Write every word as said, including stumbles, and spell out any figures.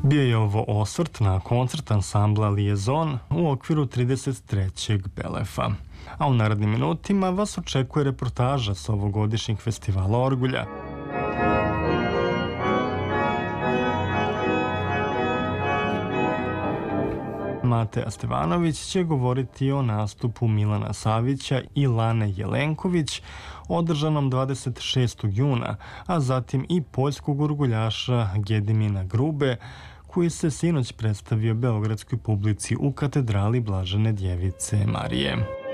Bio je ovo osvrt na koncert ansambla Liaison u okviru trideset trećeg Belefa. A u narednim minutima vas očekuje reportaža s ovogodišnjeg festivala Orgulja. Mateja Stevanović će govoriti o nastupu Milana Savića i Lane Jelenković održanom dvadeset šestog juna, a zatim i poljskog orguljaša Gedimina Grube, koji se sinoć predstavio beogradskoj publici u katedrali Blažene Djevice Marije.